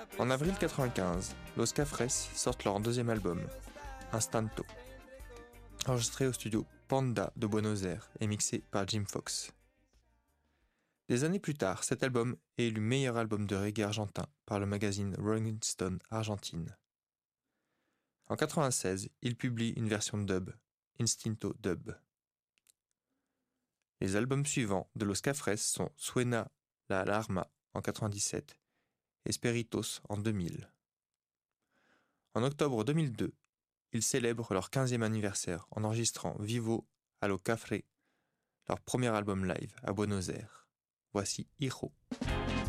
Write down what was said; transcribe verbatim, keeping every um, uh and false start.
En avril quatre-vingt-quinze, Los Cafres sortent leur deuxième album, Instanto, enregistré au studio Panda de Buenos Aires et mixé par Jim Fox. Des années plus tard, cet album est élu meilleur album de reggae argentin par le magazine Rolling Stone Argentine. En quatre-vingt-seize, il publie une version dub, Instinto Dub. Les albums suivants de Los Cafres sont Suena la Alarma en quatre-vingt-dix-sept et Spiritos en deux mille. En octobre deux mille deux, ils célèbrent leur quinzième anniversaire en enregistrant Vivo a lo Cafre, leur premier album live à Buenos Aires. Voici Hijo.